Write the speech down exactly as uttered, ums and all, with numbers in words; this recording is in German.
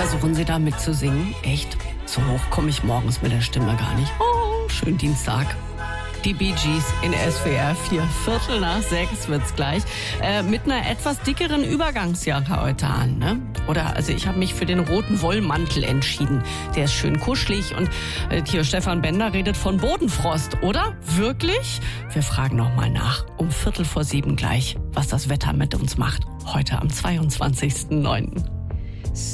versuchen Sie da mitzusingen? Echt? So hoch komme ich morgens mit der Stimme gar nicht. Oh, schönen Dienstag. Die Bee Gees in S W R vier. Viertel nach sechs wird's gleich. Äh, mit einer etwas dickeren Übergangsjacke heute an, ne? Oder, also ich habe mich für den roten Wollmantel entschieden. Der ist schön kuschelig und äh, hier Stefan Bender redet von Bodenfrost, oder? Wirklich? Wir fragen noch mal nach. Um Viertel vor sieben gleich, was das Wetter mit uns macht. Heute am zweiundzwanzigsten neunten